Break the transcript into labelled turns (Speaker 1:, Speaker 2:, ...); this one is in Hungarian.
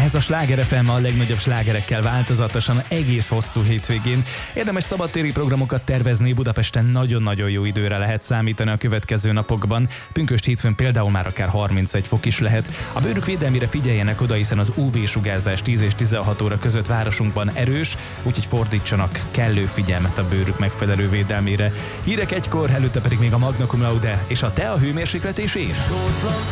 Speaker 1: Ez a Sláger FM a legnagyobb slágerekkel változatosan egész hosszú hétvégén. Érdemes szabadtéri programokat tervezni, Budapesten nagyon-nagyon jó időre lehet számítani a következő napokban. Pünkösd hétfőn például már akár 31 fok is lehet. A bőrük védelmére figyeljenek oda, hiszen az UV-sugárzás 10 és 16 óra között városunkban erős, úgyhogy fordítsanak kellő figyelmet a bőrük megfelelő védelmére. Hírek egykor, előtte pedig még a Magna Cum Laude és a Te a hőmérséklet és én.